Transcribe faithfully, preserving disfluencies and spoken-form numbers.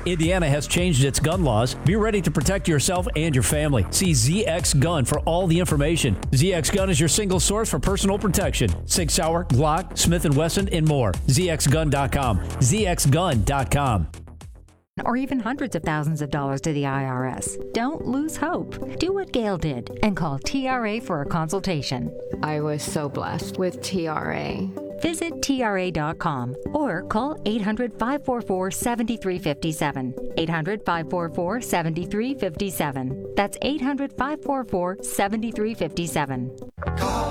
Indiana has changed its gun laws. Be ready to protect yourself and your family. See Z X Gun for all the information. Z X Gun is your single source for personal protection. Sig Sauer, Glock, Smith and Wesson, and more. Z X gun dot com. Z X gun dot com. Or even hundreds of thousands of dollars to the I R S. Don't lose hope. Do what Gail did and call T R A for a consultation. I was so blessed with T R A. Visit T R A dot com or call eight hundred, five four four, seven three five seven. eight hundred, five four four, seven three five seven. That's eight hundred, five four four, seven three five seven.